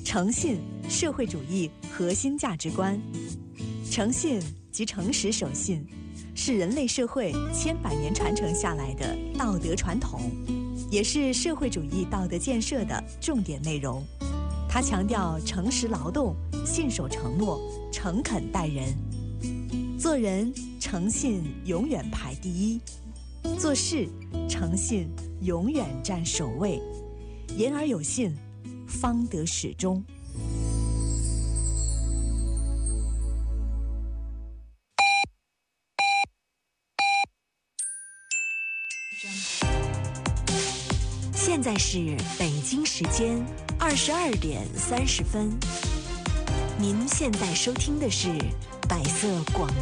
诚信，社会主义核心价值观。诚信即诚实守信，是人类社会千百年传承下来的道德传统，也是社会主义道德建设的重点内容。它强调诚实劳动、信守承诺、诚恳待人。做人诚信永远排第一，做事诚信永远占首位，言而有信，方得始终。现在是北京时间22:30。您现在收听的是百色广